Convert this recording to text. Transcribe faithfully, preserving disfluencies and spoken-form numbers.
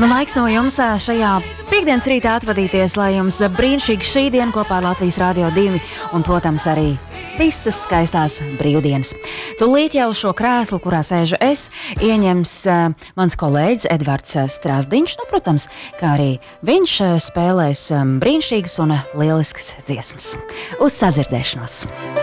Nu, laiks no jums šajā piekdienas rītā atvadīties, lai jums brīnišķīgi šī diena kopā ar Latvijas Rādio divi un, protams, arī visas skaistās brīvdienas. Tūlīt jau šo krēslu, kurā sēžu es, ieņems uh, mans kolēģis Edvards Strasdiņš, nu, protams, kā arī viņš uh, spēlēs um, brīnišķīgas un lieliskas dziesmas. Uz sadzirdēšanos!